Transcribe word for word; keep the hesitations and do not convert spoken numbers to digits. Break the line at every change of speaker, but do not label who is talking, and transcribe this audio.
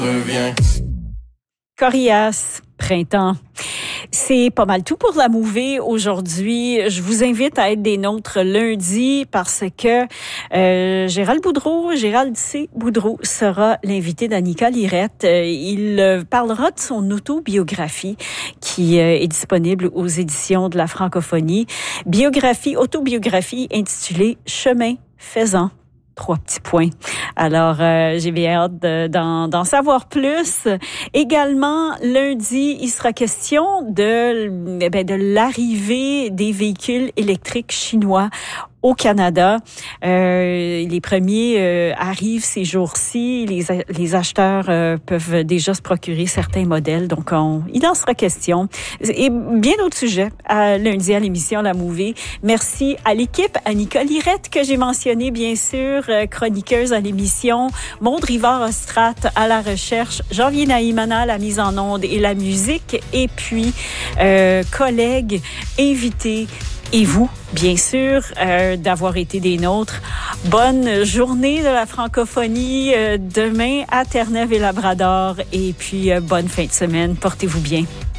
Reviens.
Coriace, printemps. C'est pas mal tout pour la mouvée aujourd'hui. Je vous invite à être des nôtres lundi parce que euh, Gérald Boudreau, Gérald C. Boudreau sera l'invité d'Annika Lirette. Euh, il euh, parlera de son autobiographie qui euh, est disponible aux éditions de la francophonie. Biographie, autobiographie intitulée « Chemin faisant ». Trois petits points. Alors, euh, j'ai bien hâte de, d'en, d'en savoir plus. Également, lundi, il sera question de, ben, de l'arrivée des véhicules électriques chinois au Canada. Euh, les premiers euh, arrivent ces jours-ci. Les, les acheteurs euh, peuvent déjà se procurer certains modèles. Donc, on, il en sera question. Et bien d'autres sujets à lundi à l'émission La Mouvée. Merci à l'équipe, à Annika Lirette que j'ai mentionné, bien sûr, euh, chroniqueuse à l'émission, Maud Rivard-Ostrat à la recherche, Janvier Naïmana à la mise en onde et la musique, et puis euh, collègues, invités, et vous, bien sûr, euh, d'avoir été des nôtres. Bonne journée de la francophonie euh, demain à Terre-Neuve et Labrador. Et puis, euh, bonne fin de semaine. Portez-vous bien.